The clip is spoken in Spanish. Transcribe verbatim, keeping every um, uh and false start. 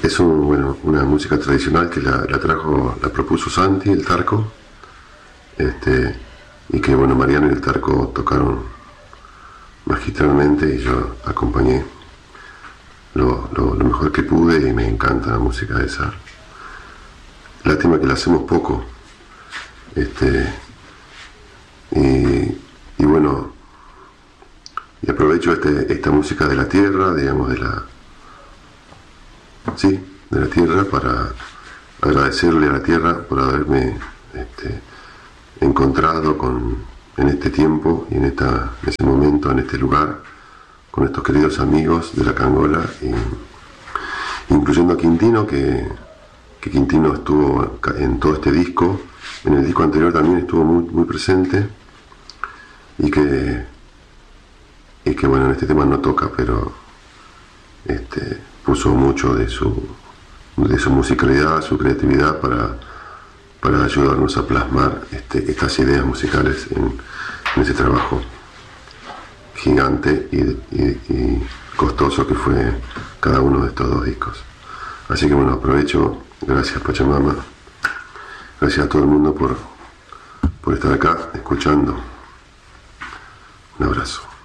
es un, bueno, una música tradicional que la, la trajo, la propuso Santi, el Tarco, este, y que bueno, Mariano y el Tarco tocaron magistralmente y yo acompañé lo, lo, lo mejor que pude y me encanta la música esa. Lástima que la hacemos poco. Este, y, y bueno, y aprovecho este, esta música de la tierra, digamos, de la sí, de la tierra, para agradecerle a la tierra por haberme este, encontrado con, en este tiempo y en, esta, en ese momento, en este lugar, con estos queridos amigos de la Cangola, y, incluyendo a Quintino, que, que Quintino estuvo en todo este disco. En el disco anterior también estuvo muy, muy presente, y que, y que bueno, en este tema no toca, pero este, puso mucho de su, de su musicalidad, su creatividad para, para ayudarnos a plasmar este, estas ideas musicales en, en ese trabajo gigante y, y, y costoso que fue cada uno de estos dos discos. Así que bueno, aprovecho, gracias Pachamama, gracias a todo el mundo por, por estar acá escuchando. Un abrazo.